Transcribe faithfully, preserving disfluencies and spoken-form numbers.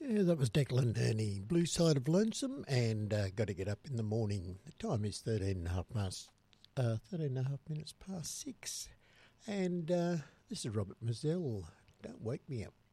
Yeah, that was Declan Herney, Blue Side of Lonesome, and uh, got to get up in the morning. The time is thirteen and a half past, uh, thirteen and a half minutes past six, and uh, this is Robert Mazzell. Don't wake me up.